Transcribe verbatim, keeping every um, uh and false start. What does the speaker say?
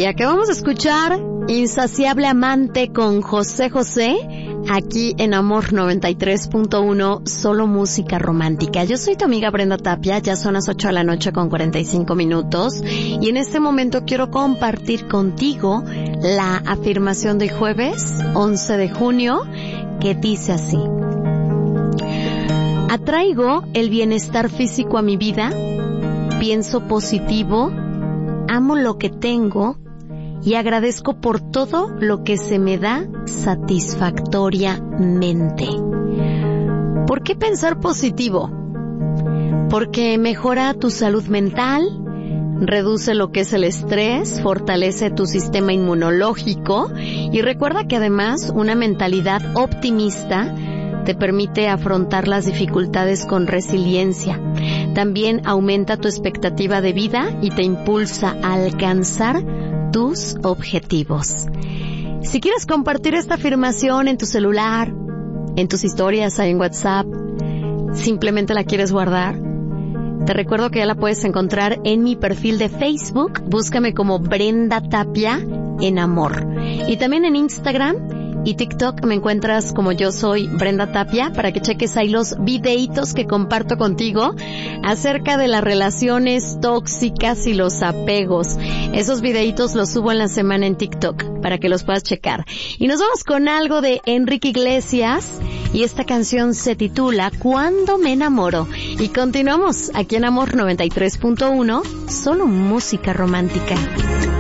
Y acabamos de escuchar Insaciable Amante con José José, aquí en Amor noventa y tres punto uno, solo música romántica. Yo soy tu amiga Brenda Tapia, ya son las ocho de la noche con cuarenta y cinco minutos, y en este momento quiero compartir contigo la afirmación de jueves once de junio, que dice así: atraigo el bienestar físico a mi vida, pienso positivo, amo lo que tengo y agradezco por todo lo que se me da satisfactoriamente. ¿Por qué pensar positivo? Porque mejora tu salud mental, reduce lo que es el estrés, fortalece tu sistema inmunológico y recuerda que además una mentalidad optimista te permite afrontar las dificultades con resiliencia. También aumenta tu expectativa de vida y te impulsa a alcanzar tus objetivos. Si quieres compartir esta afirmación en tu celular, en tus historias, en WhatsApp, simplemente la quieres guardar, te recuerdo que ya la puedes encontrar en mi perfil de Facebook. Búscame como Brenda Tapia en Amor. Y también en Instagram y TikTok me encuentras como Yo Soy Brenda Tapia, para que cheques ahí los videitos que comparto contigo acerca de las relaciones tóxicas y los apegos. Esos videitos los subo en la semana en TikTok para que los puedas checar. Y nos vamos con algo de Enrique Iglesias y esta canción se titula Cuando me enamoro. Y continuamos aquí en Amor noventa y tres punto uno, solo música romántica.